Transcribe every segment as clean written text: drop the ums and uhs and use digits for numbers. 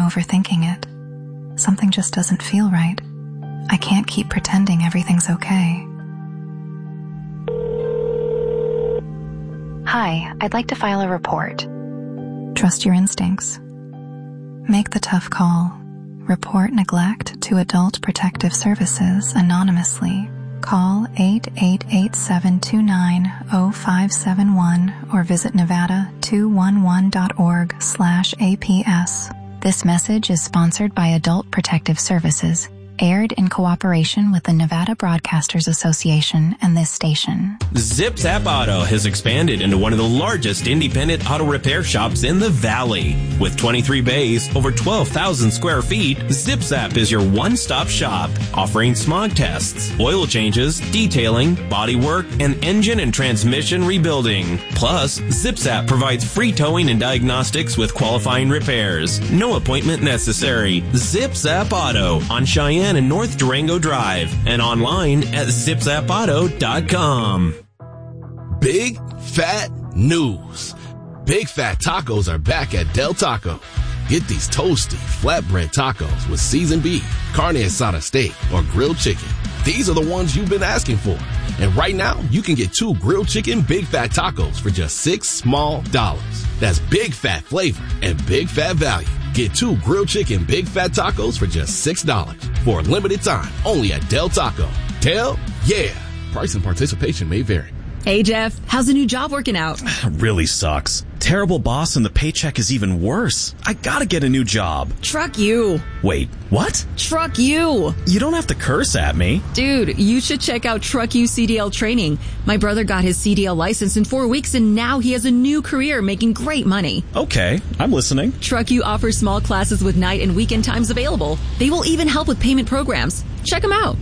overthinking it. Something just doesn't feel right. I can't keep pretending everything's okay. Hi, I'd like to file a report. Trust your instincts. Make the tough call. Report neglect to Adult Protective Services anonymously. Call 888-729-0571 or visit nevada211.org/APS. This message is sponsored by Adult Protective Services, aired in cooperation with the Nevada Broadcasters Association and this station. Zip Zap Auto has expanded into one of the largest independent auto repair shops in the Valley. With 23 bays, over 12,000 square feet, Zip Zap is your one-stop shop, offering smog tests, oil changes, detailing, body work, and engine and transmission rebuilding. Plus, Zip Zap provides free towing and diagnostics with qualifying repairs. No appointment necessary. Zip Zap Auto on Cheyenne and North Durango Drive, and online at zipzapauto.com. Big fat news. Big Fat Tacos are back at Del Taco. Get these toasty, flatbread tacos with seasoned beef, carne asada steak, or grilled chicken. These are the ones you've been asking for. And right now, you can get 2 grilled chicken Big Fat Tacos for just $6 small. That's big fat flavor and big fat value. Get 2 grilled chicken Big Fat Tacos for just $6 for a limited time only at Del Taco. Del, yeah. Price and participation may vary. Hey, Jeff. How's the new job working out? Really sucks. Terrible boss and the paycheck is even worse. I gotta get a new job. Truck you. Wait, what? Truck you. You don't have to curse at me. Dude, you should check out Truck You CDL training. My brother got his CDL license in 4 weeks and now he has a new career making great money. Okay, I'm listening. Truck You offers small classes with night and weekend times available. They will even help with payment programs. Check them out.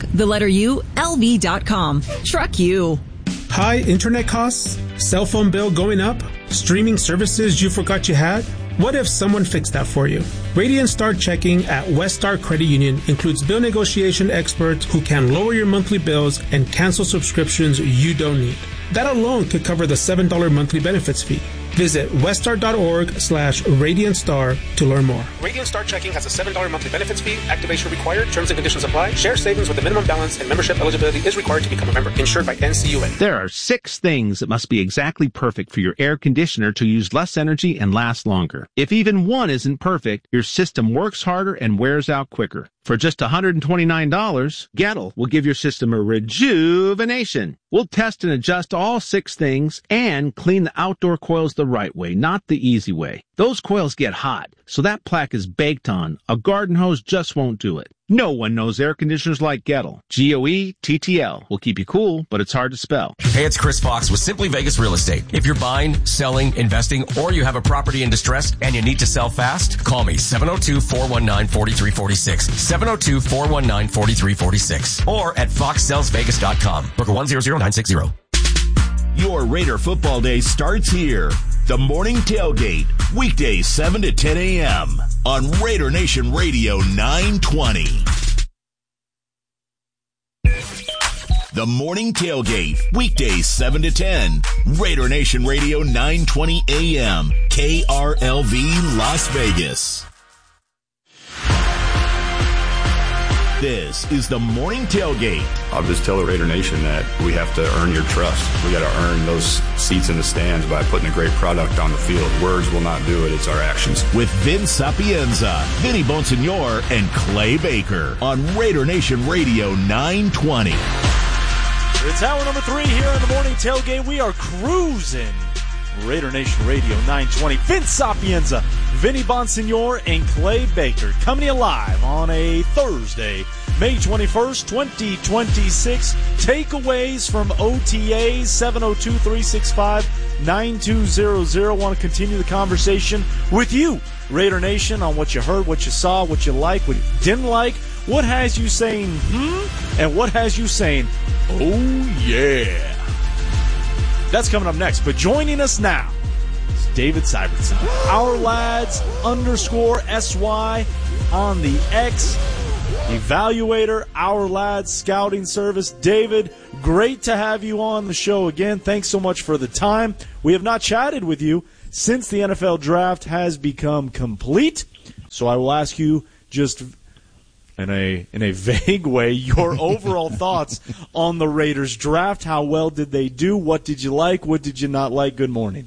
LV.com. Truck You. High internet costs? Cell phone bill going up? Streaming services you forgot you had? What if someone fixed that for you? Radiant Star Checking at West Star Credit Union includes bill negotiation experts who can lower your monthly bills and cancel subscriptions you don't need. That alone could cover the $7 monthly benefits fee. Visit weststar.org/RadiantStar to learn more. Radiant Star Checking has a $7 monthly benefits fee. Activation required. Terms and conditions apply. Share savings with a minimum balance and membership eligibility is required to become a member. Insured by NCUA. There are 6 things that must be exactly perfect for your air conditioner to use less energy and last longer. If even one isn't perfect, your system works harder and wears out quicker. For just $129, Gettle will give your system a rejuvenation. We'll test and adjust all 6 things and clean the outdoor coils the right way, not the easy way. Those coils get hot, so that plaque is baked on. A garden hose just won't do it. No one knows air conditioners like Gettle. Goettl will keep you cool, but it's hard to spell. Hey, it's Chris Fox with Simply Vegas Real Estate. If you're buying, selling, investing, or you have a property in distress and you need to sell fast, call me 702-419-4346. 702-419-4346. Or at foxsellsvegas.com. Broker 100960. Your Raider football day starts here. The Morning Tailgate, weekdays 7 to 10 a.m. on Raider Nation Radio 920. The Morning Tailgate, weekdays 7 to 10. Raider Nation Radio 920 a.m. KRLV Las Vegas. This is the Morning Tailgate. I'll just tell the Raider Nation that we have to earn your trust. We got to earn those seats in the stands by putting a great product on the field. Words will not do it. It's our actions. With Vince Sapienza, Vinny Bonsignor, and Clay Baker on Raider Nation Radio 920. It's hour number 3 here on the Morning Tailgate. We are cruising. Raider Nation Radio 920. Vince Sapienza, Vinny Bonsignor, and Clay Baker coming to you live on a Thursday, May 21st, 2026. Takeaways from OTAs, 702-365-9200. Want to continue the conversation with you, Raider Nation, on what you heard, what you saw, what you liked, what you didn't like. What has you saying, and what has you saying, oh, yeah. That's coming up next. But joining us now is David Syvertson, Our Lads _SY on the X, evaluator, Our Lads Scouting Service. David, great to have you on the show again. Thanks so much for the time. We have not chatted with you since the NFL draft has become complete. So I will ask you just in a vague way your overall thoughts on the Raiders draft. How well did they do? What did you like? What did you not like? Good morning.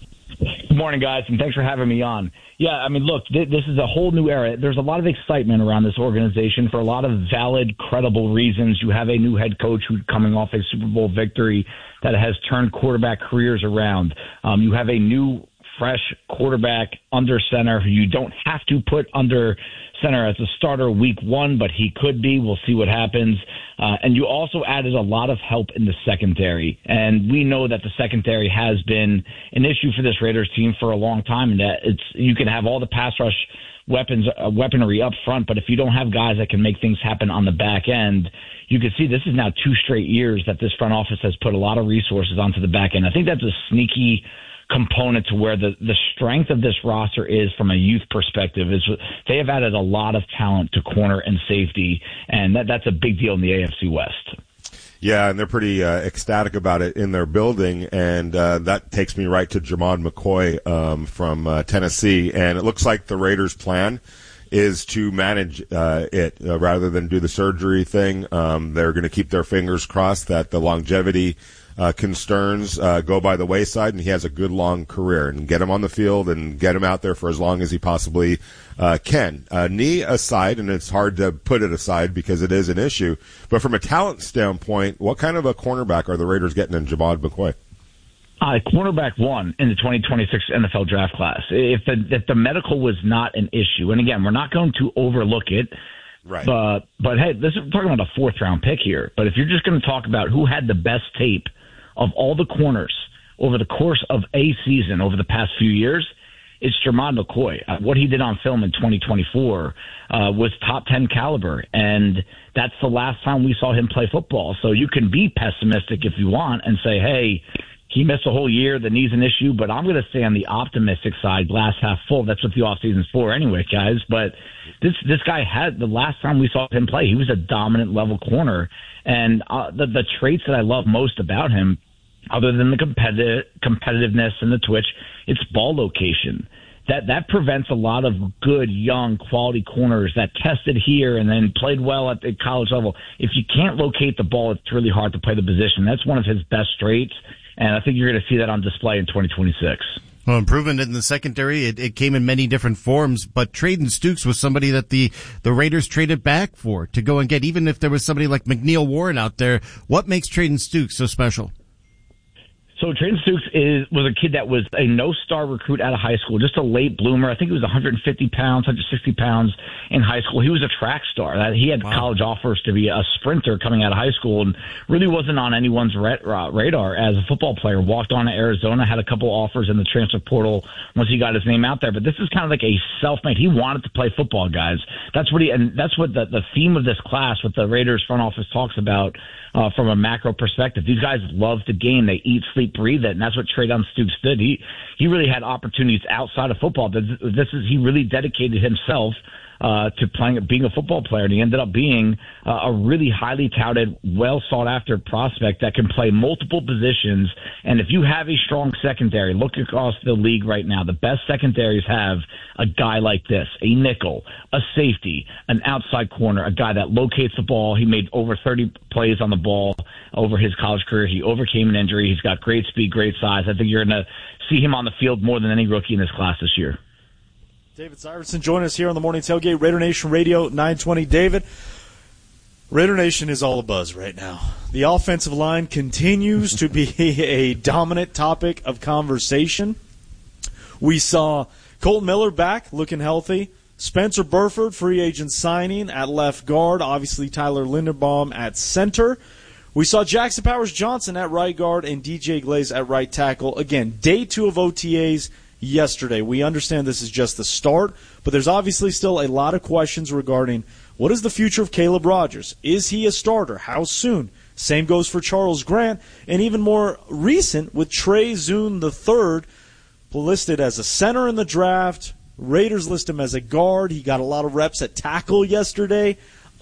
Good morning, guys, and thanks for having me on. Yeah, I mean, look, this is a whole new era. There's a lot of excitement around this organization for a lot of valid, credible reasons. You have a new head coach who's coming off a Super Bowl victory that has turned quarterback careers around. You have a new, fresh quarterback under center who you don't have to put under center as a starter week one, but he could be. We'll see what happens. And you also added a lot of help in the secondary. And we know that the secondary has been an issue for this Raiders team for a long time. And that you can have all the pass rush weaponry up front, but if you don't have guys that can make things happen on the back end, you can see this is now 2 straight years that this front office has put a lot of resources onto the back end. I think that's a sneaky component to where the strength of this roster is from a youth perspective. Is they have added a lot of talent to corner and safety, and that's a big deal in the AFC West. Yeah, and they're pretty ecstatic about it in their building, and that takes me right to Jamad McCoy from Tennessee, and it looks like the Raiders' plan is to manage it rather than do the surgery thing. They're going to keep their fingers crossed that the longevity concerns go by the wayside, and he has a good long career, and get him on the field and get him out there for as long as he possibly can. Knee aside, and it's hard to put it aside because it is an issue, but from a talent standpoint, what kind of a cornerback are the Raiders getting in Jamad McCoy? Cornerback 1 in the 2026 NFL draft class. If the medical was not an issue, and again, we're not going to overlook it, right? But hey, we're talking about a 4th-round pick here. But if you're just going to talk about who had the best tape of all the corners over the course of a season over the past few years, it's Jamad McCoy. What he did on film in 2024 was top 10 caliber, and that's the last time we saw him play football. So you can be pessimistic if you want and say, hey, he missed a whole year, the knee's an issue, but I'm going to stay on the optimistic side, glass half full. That's what the offseason's for anyway, guys. But this guy had, the last time we saw him play, he was a dominant level corner. And the traits that I love most about him, other than the competitiveness and the twitch, it's ball location. That prevents a lot of good, young, quality corners that tested here and then played well at the college level. If you can't locate the ball, it's really hard to play the position. That's one of his best traits, and I think you're going to see that on display in 2026. Well, improvement in the secondary, it came in many different forms, but Trayden Stukes was somebody that the Raiders traded back for to go and get, even if there was somebody like McNeil Warren out there. What makes Trayden Stukes so special? So Trayden Stukes was a kid that was a no-star recruit out of high school, just a late bloomer. I think he was 150 pounds, 160 pounds in high school. He was a track star. He had college offers to be a sprinter coming out of high school and really wasn't on anyone's radar as a football player. Walked on to Arizona, had a couple offers in the transfer portal once he got his name out there. But this is kind of like a self-made. He wanted to play football, guys. That's what that's what the theme of this class, what the Raiders front office talks about from a macro perspective. These guys love the game. They eat, sleep, breathe it, and that's what Trayden Stukes did. He really had opportunities outside of football. He really dedicated himself to being a football player, and he ended up being a really highly touted, well sought after prospect that can play multiple positions. And if you have a strong secondary, look across the league right now, the best secondaries have a guy like this, a nickel, a safety, an outside corner, a guy that locates the ball. He made over 30 plays on the ball over his college career. He overcame an injury. He's got great speed, great size. I think you're going to see him on the field more than any rookie in this class this year. David Syverson joining us here on the Morning Tailgate, Raider Nation Radio 920. David, Raider Nation is all abuzz right now. The offensive line continues to be a dominant topic of conversation. We saw Colton Miller back, looking healthy. Spencer Burford, free agent signing at left guard. Obviously, Tyler Linderbaum at center. We saw Jackson Powers-Johnson at right guard and DJ Glaze at right tackle. Again, day 2 of OTAs yesterday. We understand this is just the start, but there's obviously still a lot of questions regarding what is the future of Caleb Rogers? Is he a starter? How soon? Same goes for Charles Grant, and even more recent with Trey Zune III, listed as a center in the draft. Raiders list him as a guard. He got a lot of reps at tackle yesterday.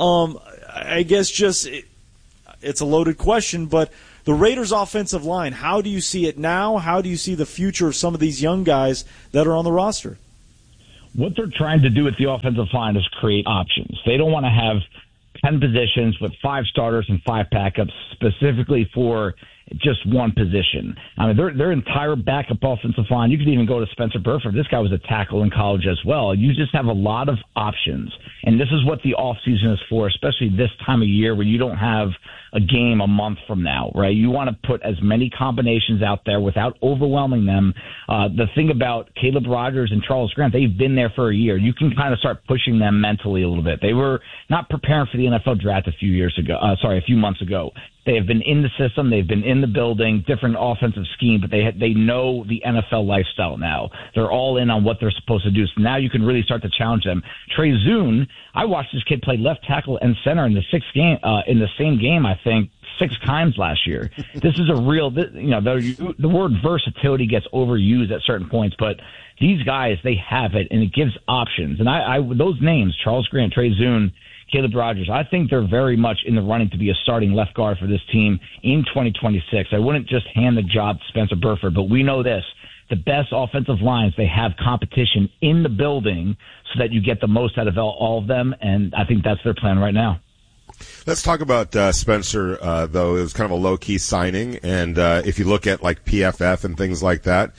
I guess it's a loaded question, but the Raiders' offensive line, how do you see it now? How do you see the future of some of these young guys that are on the roster? what they're trying to do with the offensive line is create options. They don't want to have 10 positions with 5 starters and 5 backups specifically for just one position. I mean, their entire backup offensive line, you could even go to Spencer Burford. This guy was a tackle in college as well. You just have a lot of options. And this is what the offseason is for, especially this time of year where you don't have a game a month from now, right? You want to put as many combinations out there without overwhelming them. The thing about Caleb Rogers and Charles Grant, they've been there for a year. You can kind of start pushing them mentally a little bit. They were not preparing for the NFL draft a few months ago. They have been in the system. They've been in the building, different offensive scheme, but they know the NFL lifestyle now. They're all in on what they're supposed to do. So now you can really start to challenge them. Trey Zune, I watched this kid play left tackle and center in the same game, I think, 6 times last year. This is a real, the word versatility gets overused at certain points, but these guys, they have it, and it gives options. And I those names, Charles Grant, Trey Zune, Caleb Rogers, I think they're very much in the running to be a starting left guard for this team in 2026. I wouldn't just hand the job to Spencer Burford, but we know this. The best offensive lines, they have competition in the building so that you get the most out of all of them, and I think that's their plan right now. Let's talk about Spencer, though. It was kind of a low-key signing, and if you look at like PFF and things like that,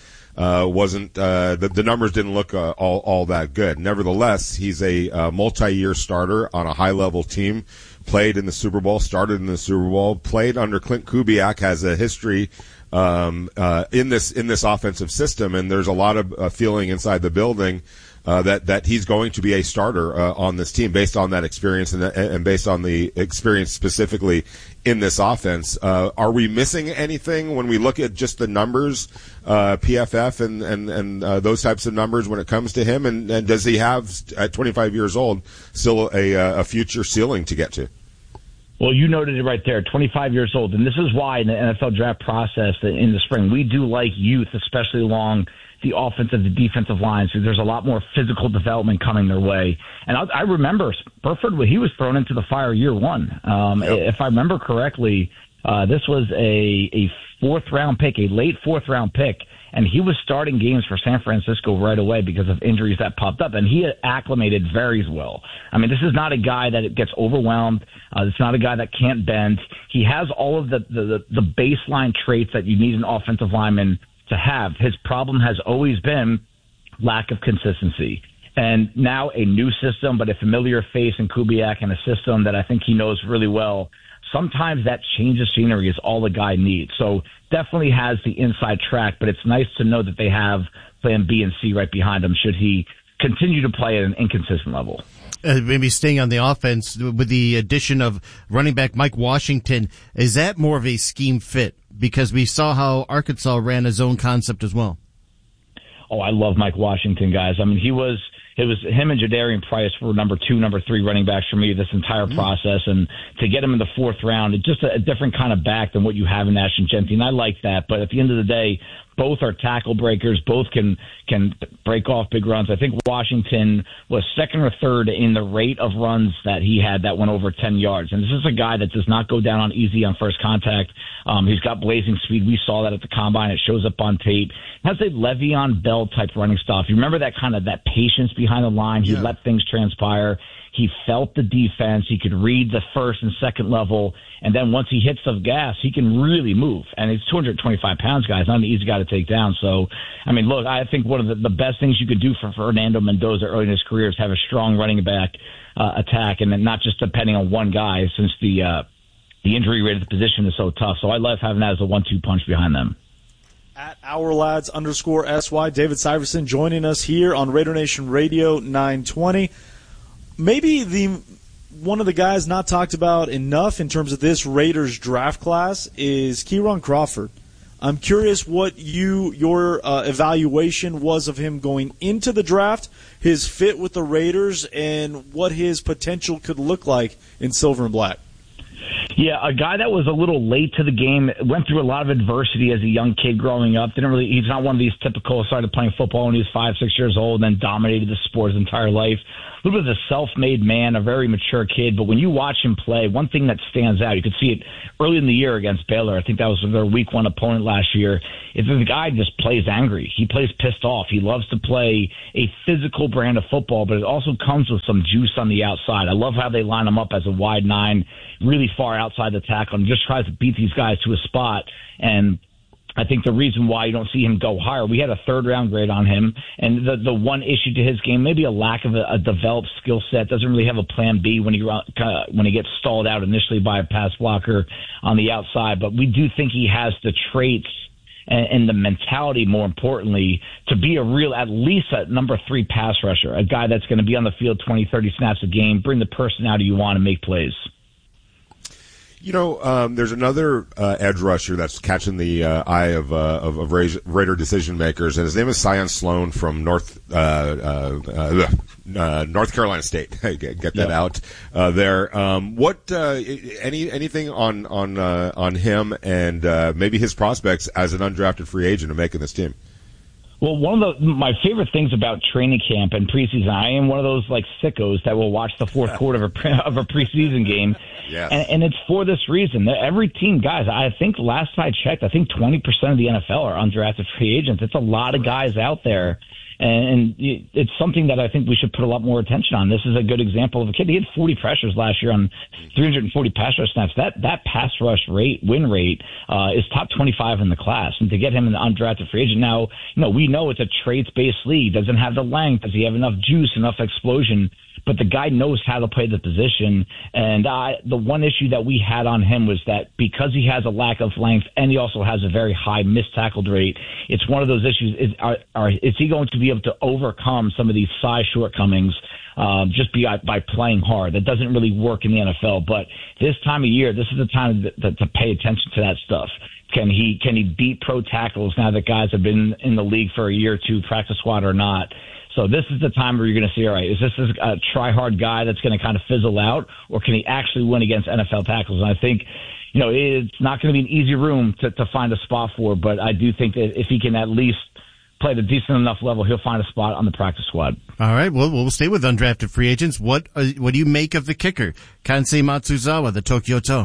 the numbers didn't look all that good. Nevertheless, he's a multi-year starter on a high-level team, played in the Super Bowl, started in the Super Bowl, played under Clint Kubiak, has a history in this offensive system, and there's a lot of feeling inside the building that he's going to be a starter on this team based on that experience and based on the experience specifically in this offense. Are we missing anything when we look at just the numbers, PFF and those types of numbers when it comes to him? And does he have, at 25 years old, still a future ceiling to get to? Well, you noted it right there, 25 years old. And this is why in the NFL draft process in the spring, we do like youth, especially along the offensive, the defensive lines. So there's a lot more physical development coming their way. And I remember Burford, he was thrown into the fire year one. If I remember correctly, this was a fourth-round pick, a late fourth-round pick, and he was starting games for San Francisco right away because of injuries that popped up, and he acclimated very well. I mean, this is not a guy that gets overwhelmed. It's not a guy that can't bend. He has all of the baseline traits that you need an offensive lineman to have. His problem has always been lack of consistency. And now a new system, but a familiar face in Kubiak and a system that I think he knows really well. Sometimes that change of scenery is all a guy needs. So definitely has the inside track, but it's nice to know that they have plan B and C right behind him should he continue to play at an inconsistent level. Maybe staying on the offense with the addition of running back Mike Washington, is that more of a scheme fit? Because we saw how Arkansas ran a zone concept as well. Oh, I love Mike Washington, guys. I mean, it was him and Jadarian Price were number 2, number 3 running backs for me this entire process. And to get him in the 4th round, it's just a different kind of back than what you have in Ashton Jeanty. And I like that. But at the end of the day, both are tackle breakers. Both can break off big runs. I think Washington was 2nd or 3rd in the rate of runs that he had that went over 10 yards. And this is a guy that does not go down on easy on first contact. He's got blazing speed. We saw that at the combine. It shows up on tape. Has a Le'Veon Bell type running style. You remember that kind of that patience behind the line. He let things transpire. He felt the defense. He could read the first and second level. And then once he hits the gas, he can really move. And he's 225 pounds, guys. Not an easy guy to take down. So, I mean, look, I think one of the best things you could do for Fernando Mendoza early in his career is have a strong running back attack, and then not just depending on one guy, since the injury rate of the position is so tough. So I love having that as a 1-2 punch behind them. At OurLads_SY, David Syverson joining us here on Raider Nation Radio 920. Maybe one of the guys not talked about enough in terms of this Raiders draft class is Kieron Crawford. I'm curious what your evaluation was of him going into the draft, his fit with the Raiders, and what his potential could look like in silver and black. Yeah, a guy that was a little late to the game, went through a lot of adversity as a young kid growing up. He's not one of these typical, started playing football when he was 5, 6 years old, and then dominated the sport his entire life. little bit of a self-made man, a very mature kid. But when you watch him play, one thing that stands out, you could see it early in the year against Baylor. I think that was their week 1 opponent last year. Is the guy just plays angry. He plays pissed off. He loves to play a physical brand of football, but it also comes with some juice on the outside. I love how they line him up as a wide 9, really far outside the tackle, and just tries to beat these guys to a spot. And I think the reason why you don't see him go higher, we had a 3rd-round grade on him, and the one issue to his game, maybe a lack of a developed skill set, doesn't really have a plan B when he gets stalled out initially by a pass blocker on the outside. But we do think he has the traits and the mentality, more importantly, to be a real, at least a number 3 pass rusher, a guy that's going to be on the field 20, 30 snaps a game, bring the personality you want, and make plays. You know, there's another edge rusher that's catching the eye of Raider decision makers, and his name is Sion Sloan from North Carolina State. Get that out there. What anything on him and maybe his prospects as an undrafted free agent of making this team? Well, one of my favorite things about training camp and preseason, I am one of those like sickos that will watch the fourth quarter of a preseason game. Yes. And it's for this reason. Every team, guys, I think last I checked, I think 20% of the NFL are undrafted free agents. It's a lot of guys out there. And it's something that I think we should put a lot more attention on. This is a good example of a kid. He had 40 pressures last year on 340 pass rush snaps. That pass rush win rate is top 25 in the class. And to get him an undrafted free agent now, we know it's a traits-based league. Doesn't have the length. Does he have enough juice, enough explosion? But the guy knows how to play the position. And the one issue that we had on him was that because he has a lack of length and he also has a very high missed tackled rate, it's one of those issues. Is he going to be able to overcome some of these size shortcomings just by playing hard? That doesn't really work in the NFL. But this time of year, this is the time to pay attention to that stuff. Can he beat pro tackles now that guys have been in the league for a year or two, practice squad or not? So this is the time where you're going to see, all right, is this a try-hard guy that's going to kind of fizzle out, or can he actually win against NFL tackles? And I think, it's not going to be an easy room to find a spot for, but I do think that if he can at least play at a decent enough level, he'll find a spot on the practice squad. All right, well, we'll stay with undrafted free agents. What do you make of the kicker, Kansei Matsuzawa, the Tokyo Toe?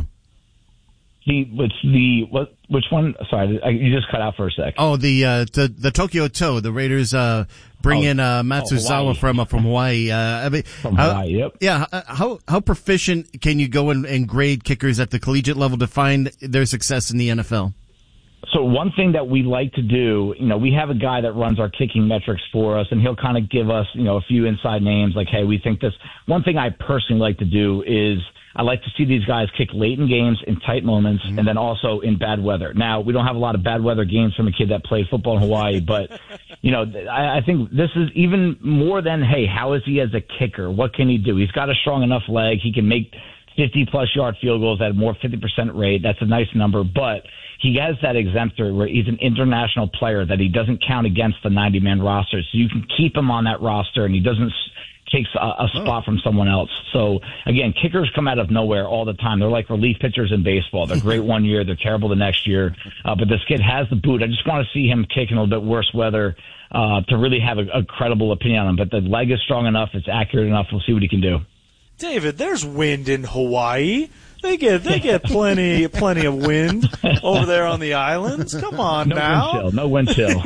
Which one? Sorry, you just cut out for a sec. Oh, the Tokyo Toe. The Raiders bring in Matsuzawa from Hawaii. From Hawaii, yep. Yeah. How proficient can you go and grade kickers at the collegiate level to find their success in the NFL? So one thing that we like to do, we have a guy that runs our kicking metrics for us, and he'll kind of give us, a few inside names like, hey, we think this. One thing I personally like to do is I like to see these guys kick late in games in tight moments and then also in bad weather. Now, we don't have a lot of bad weather games from a kid that played football in Hawaii, but, I think this is even more than, hey, how is he as a kicker? What can he do? He's got a strong enough leg. He can make 50-plus yard field goals at a more 50% rate. That's a nice number, but he has that exemptor where he's an international player that he doesn't count against the 90-man roster. So you can keep him on that roster, and he doesn't takes a spot from someone else. So, again, kickers come out of nowhere all the time. They're like relief pitchers in baseball. They're great one year. They're terrible the next year. But this kid has the boot. I just want to see him kick in a little bit worse weather to really have a credible opinion on him. But the leg is strong enough. It's accurate enough. We'll see what he can do. David, there's wind in Hawaii. They get plenty of wind over there on the islands. Come on now. No wind chill.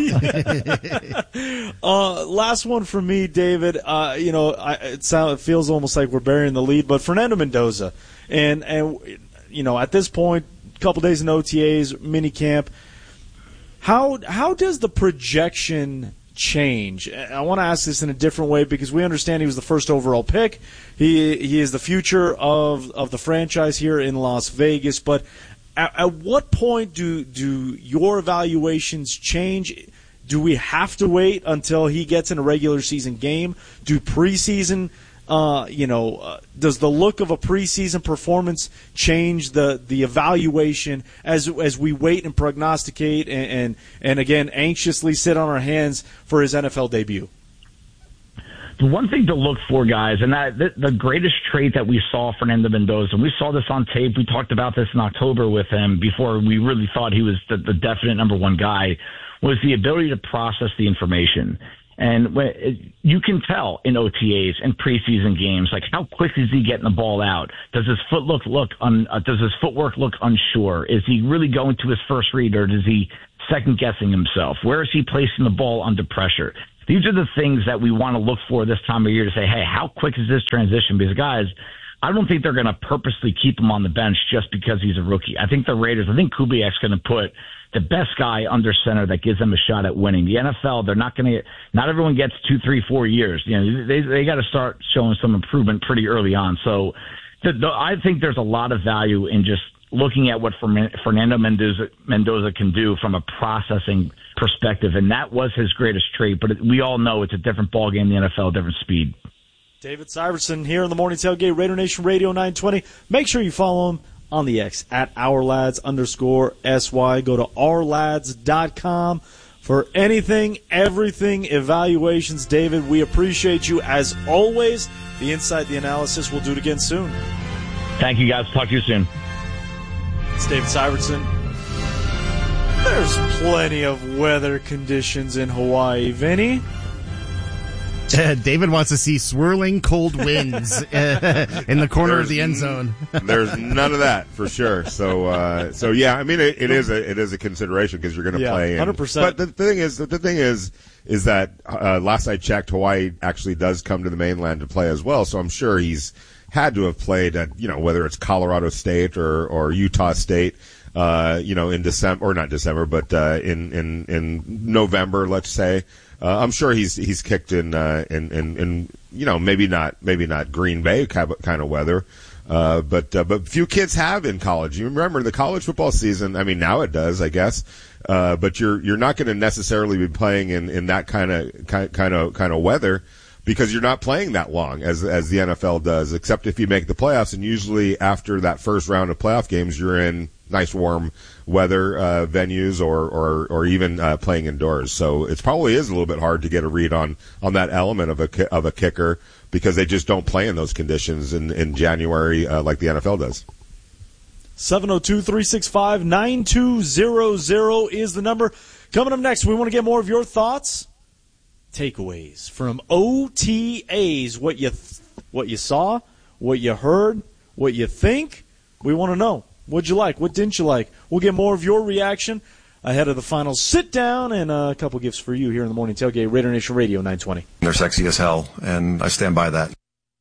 Last one for me, David. It feels almost like we're burying the lead, but Fernando Mendoza, and at this point, a couple days in OTAs, mini camp. How does the projection change? I want to ask this in a different way because we understand he was the first overall pick. He is the future of the franchise here in Las Vegas. But at what point do your evaluations change? Do we have to wait until he gets in a regular season game? Do preseason? Does the look of a preseason performance change the evaluation as we wait and prognosticate and again anxiously sit on our hands for his NFL debut? The one thing to look for, guys, and the greatest trait that we saw Fernando Mendoza, and we saw this on tape. We talked about this in October with him before we really thought he was the definite number one guy, was the ability to process the information. And you can tell in OTAs and preseason games, like how quick is he getting the ball out? Does his footwork look unsure? Is he really going to his first read, or is he second guessing himself? Where is he placing the ball under pressure? These are the things that we want to look for this time of year to say, hey, how quick is this transition? Because guys, I don't think they're going to purposely keep him on the bench just because he's a rookie. I think Kubiak's going to put the best guy under center that gives them a shot at winning. The NFL, not everyone gets 2, 3, 4 years. They got to start showing some improvement pretty early on. So I think there's a lot of value in just looking at what Fernando Mendoza can do from a processing perspective. And that was his greatest trait, but we all know it's a different ballgame in the NFL, different speed. David Syverson here in the Morning Tailgate, Raider Nation Radio 920. Make sure you follow him on the X at OurLads_SY. Go to OurLads.com for anything, everything, evaluations. David, we appreciate you as always. The insight, the analysis. We'll do it again soon. Thank you, guys. Talk to you soon. It's David Syverson. There's plenty of weather conditions in Hawaii, Vinny. David wants to see swirling cold winds in the corner of the end zone. There's none of that for sure. So yeah, I mean, it is a consideration because you're going to play. 100%. But the thing is that last I checked, Hawaii actually does come to the mainland to play as well. So I'm sure he's had to have played at, whether it's Colorado State or Utah State, in December, or not December, but in November, let's say. I'm sure he's kicked in maybe not Green Bay kind of weather, but few kids have in college. You remember the college football season? I mean, now it does, I guess, but you're not going to necessarily be playing in that kind of weather because you're not playing that long as the NFL does, except if you make the playoffs. And usually after that first round of playoff games, you're in nice warm weather venues or even playing indoors. So it probably is a little bit hard to get a read on that element of a kicker because they just don't play in those conditions in January like the NFL does. 702-365-9200 is the number. Coming up next, we want to get more of your thoughts, takeaways from OTAs, what you saw, what you heard, what you think. We want to know. What'd you like? What didn't you like? We'll get more of your reaction ahead of the final sit down and a couple gifts for you here in the Morning Tailgate, Raider Nation Radio 920. They're sexy as hell, and I stand by that.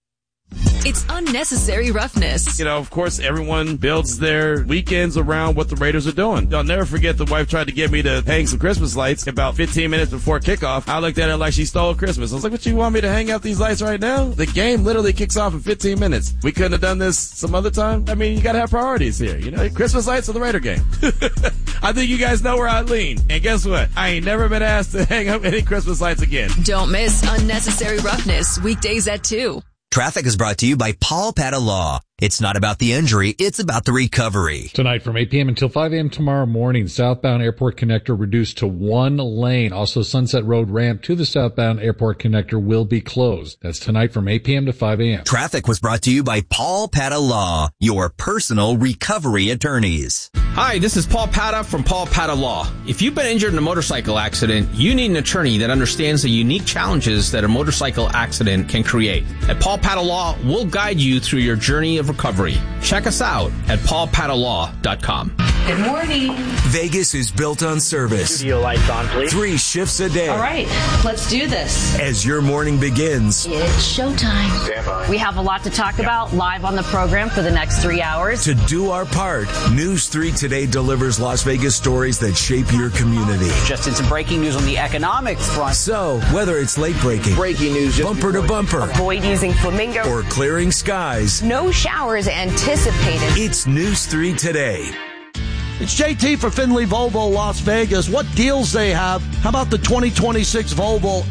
It's unnecessary roughness. Of course, everyone builds their weekends around what the Raiders are doing. I'll never forget the wife tried to get me to hang some Christmas lights about 15 minutes before kickoff. I looked at her like she stole Christmas. I was like, what, you want me to hang out these lights right now? The game literally kicks off in 15 minutes. We couldn't have done this some other time? I mean, you gotta have priorities here, Christmas lights or the Raider game. I think you guys know where I lean. And guess what? I ain't never been asked to hang up any Christmas lights again. Don't miss Unnecessary Roughness, weekdays at 2. Traffic is brought to you by Paul Pata Law. It's not about the injury, it's about the recovery. Tonight from 8 p.m. until 5 a.m. tomorrow morning, southbound airport connector reduced to one lane. Also, Sunset Road ramp to the southbound airport connector will be closed. That's tonight from 8 p.m. to 5 a.m. Traffic was brought to you by Paul Pata Law, your personal recovery attorneys. Hi, this is Paul Pata from Paul Pata Law. If you've been injured in a motorcycle accident, you need an attorney that understands the unique challenges that a motorcycle accident can create. At Paul Pata Law, we'll guide you through your journey of recovery. Check us out at paulpatalaw.com. Good morning. Vegas is built on service. Studio lights on, please. 3 shifts a day. All right, let's do this. As your morning begins, It's showtime. Stand by. We have a lot to talk about live on the program for the next 3 hours. To do our part, News 3 Today delivers Las Vegas stories that shape your community. Just in some breaking news on the economic front. So, whether it's late breaking, bumper to bumper, Avoid using flamingo, or clearing skies, no showers anticipated. it's News 3 Today. It's JT for Findlay Volvo Las Vegas. What deals they have? How about the 2026 Volvo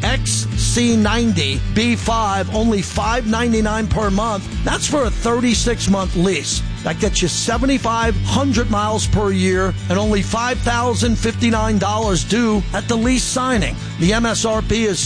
XC90 B5, only $599 per month. That's for a 36-month lease. That gets you 7,500 miles per year and only $5,059 due at the lease signing. The MSRP is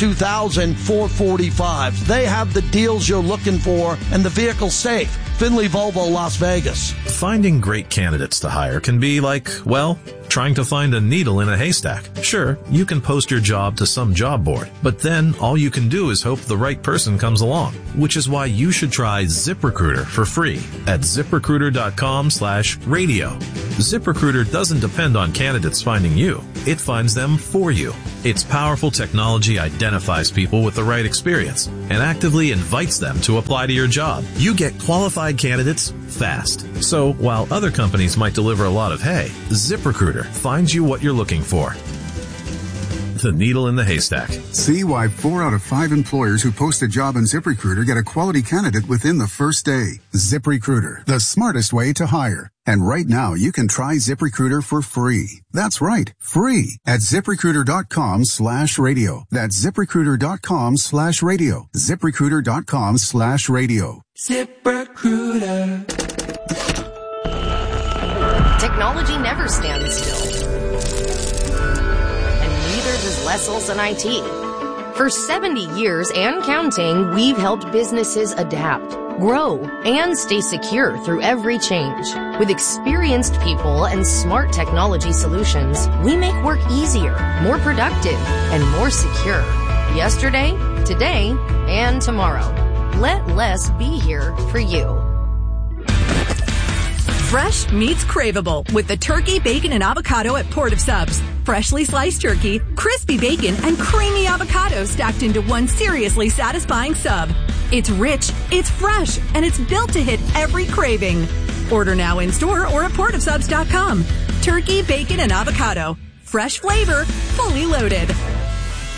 $62,445. They have the deals you're looking for and the vehicle safe. Findlay Volvo Las Vegas. Finding great candidates to hire can be like, well, Trying to find a needle in a haystack? Sure, you can post your job to some job board, but then all you can do is hope the right person comes along, which is why you should try ZipRecruiter for free at ZipRecruiter.com/radio. ZipRecruiter doesn't depend on candidates finding you. It finds them for you. Its powerful technology identifies people with the right experience and actively invites them to apply to your job. You get qualified candidates fast. So while other companies might deliver a lot of hay, ZipRecruiter finds you what you're looking for. The needle in the haystack. See why 4 out of 5 employers who post a job on ZipRecruiter get a quality candidate within the first day. ZipRecruiter, the smartest way to hire. And right now, you can try ZipRecruiter for free. That's right, free at ZipRecruiter.com/radio. That's ZipRecruiter.com/radio. ZipRecruiter.com/radio. ZipRecruiter. Technology never stands still. And neither does Les Olson IT. For 70 years and counting, we've helped businesses adapt, grow, and stay secure through every change. With experienced people and smart technology solutions, we make work easier, more productive, and more secure. Yesterday, today, and tomorrow. Let Les be here for you. Fresh meets craveable with the turkey, bacon, and avocado at Port of Subs. Freshly sliced turkey, crispy bacon, and creamy avocado stacked into one seriously satisfying sub. It's rich, it's fresh, and it's built to hit every craving. Order now in store or at portofsubs.com. Turkey, bacon, and avocado. Fresh flavor, fully loaded.